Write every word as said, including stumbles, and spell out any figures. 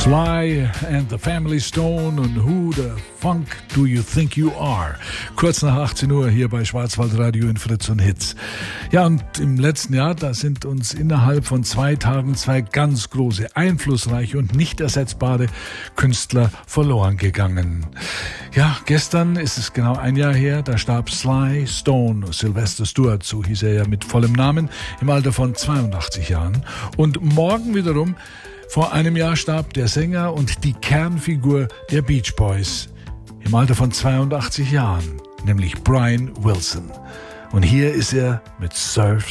Sly and the Family Stone und Who the Funk Do You Think You Are? Kurz nach achtzehn Uhr hier bei Schwarzwaldradio in Fritz und Hits. Ja, und im letzten Jahr, da sind uns innerhalb von zwei Tagen zwei ganz große, einflussreiche und nicht ersetzbare Künstler verloren gegangen. Ja, gestern ist es genau ein Jahr her, da starb Sly Stone, Sylvester Stewart, so hieß er ja mit vollem Namen, im Alter von zweiundachtzig Jahren. Und morgen wiederum, vor einem Jahr, starb der Sänger und die Kernfigur der Beach Boys im Alter von zweiundachtzig Jahren, nämlich Brian Wilson. Und hier ist er mit Surf